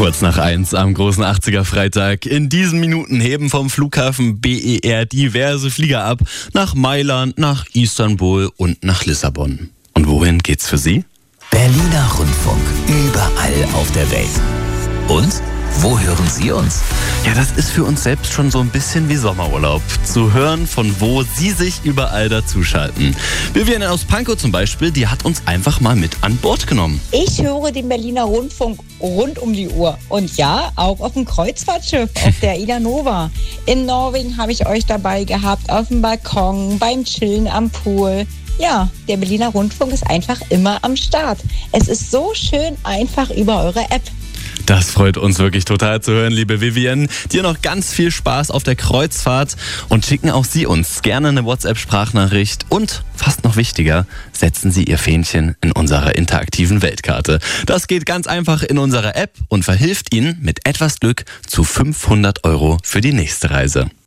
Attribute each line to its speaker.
Speaker 1: Kurz nach 1 am großen 80er Freitag. In diesen Minuten heben vom Flughafen BER diverse Flieger ab. Nach Mailand, nach Istanbul und nach Lissabon. Und wohin geht's für Sie?
Speaker 2: Berliner Rundfunk. Überall auf der Welt. Und? Wo hören Sie uns?
Speaker 1: Ja, das ist für uns selbst schon so ein bisschen wie Sommerurlaub. Zu hören, von wo Sie sich überall dazuschalten. Vivian aus Pankow zum Beispiel, die hat uns einfach mal mit an Bord genommen.
Speaker 3: Ich höre den Berliner Rundfunk rund um die Uhr. Und ja, auch auf dem Kreuzfahrtschiff, auf der Ida Nova. In Norwegen habe ich euch dabei gehabt, auf dem Balkon, beim Chillen am Pool. Ja, der Berliner Rundfunk ist einfach immer am Start. Es ist so schön einfach über eure App.
Speaker 1: Das freut uns wirklich total zu hören, liebe Vivian. Dir noch ganz viel Spaß auf der Kreuzfahrt und schicken auch Sie uns gerne eine WhatsApp-Sprachnachricht. Und, fast noch wichtiger, setzen Sie Ihr Fähnchen in unserer interaktiven Weltkarte. Das geht ganz einfach in unserer App und verhilft Ihnen mit etwas Glück zu 500 € für die nächste Reise.